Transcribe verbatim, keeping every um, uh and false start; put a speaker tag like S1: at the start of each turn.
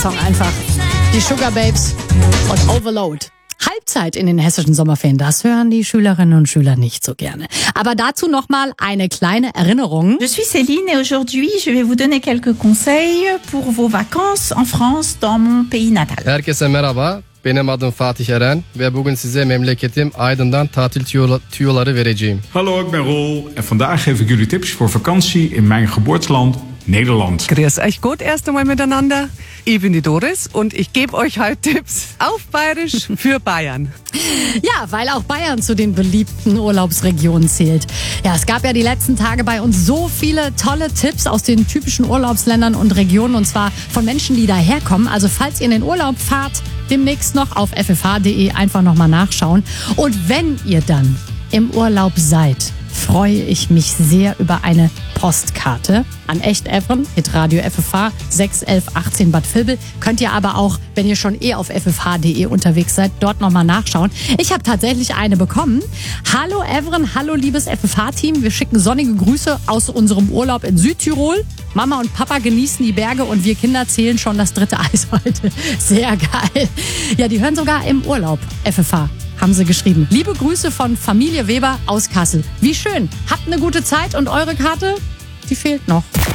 S1: Song einfach. Die Sugar Babes und Overload. Halbzeit in den hessischen Sommerferien, das hören die Schülerinnen und Schüler nicht so gerne. Aber dazu nochmal eine kleine Erinnerung.
S2: Je suis Céline et aujourd'hui je vais vous donner quelques conseils pour vos vacances en France dans mon pays natal.
S3: Herkese merhaba. Benim adım Fatih Eren ve bugün size memleketim Aydın'dan tatil tüyola- tüyoları vereceğim.
S4: Hallo, ik ben Rol en vandaag geef ik jullie tips voor vakantie in mijn geboorteland Nederland.
S5: Grüß euch gut erst einmal miteinander. Ich bin die Doris und ich gebe euch heute Tipps auf Bayerisch für Bayern.
S1: Ja, weil auch Bayern zu den beliebten Urlaubsregionen zählt. Ja, es gab ja die letzten Tage bei uns so viele tolle Tipps aus den typischen Urlaubsländern und Regionen und zwar von Menschen, die daherkommen. Also falls ihr in den Urlaub fahrt, demnächst noch auf f f h punkt d e einfach nochmal nachschauen. Und wenn ihr dann im Urlaub seid, freue ich mich sehr über eine Postkarte an Echt Evren, Hitradio F F H sechs elf achtzehn Bad Vilbel. Könnt ihr aber auch, wenn ihr schon eh auf f f h punkt d e unterwegs seid, dort nochmal nachschauen. Ich habe tatsächlich eine bekommen. Hallo Evren, hallo liebes F F H-Team. Wir schicken sonnige Grüße aus unserem Urlaub in Südtirol. Mama und Papa genießen die Berge und wir Kinder zählen schon das dritte Eis heute. Sehr geil. Ja, die hören sogar im Urlaub F F H. Haben sie geschrieben. Liebe Grüße von Familie Weber aus Kassel. Wie schön. Habt eine gute Zeit und eure Karte, die fehlt noch.